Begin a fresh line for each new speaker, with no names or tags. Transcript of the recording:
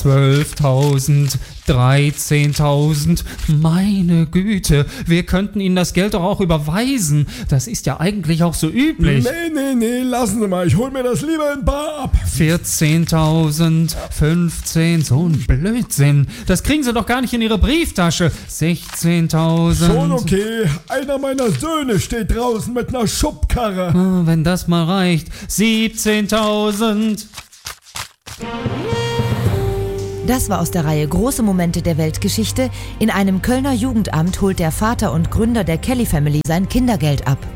12.000, 13.000. Meine Güte, wir könnten Ihnen das Geld doch auch überweisen. Das ist ja eigentlich auch so üblich.
Nee, lassen Sie mal, ich hol mir das lieber in bar ab.
14.000, 15, so ein Blödsinn. Das kriegen Sie doch gar nicht in Ihre Brieftasche. 16.000.
Schon okay, einer meiner Söhne steht draußen mit einer Schubkarre.
Wenn das mal reicht. 17.000.
Das war aus der Reihe Große Momente der Weltgeschichte. In einem Kölner Jugendamt holt der Vater und Gründer der Kelly Family sein Kindergeld ab.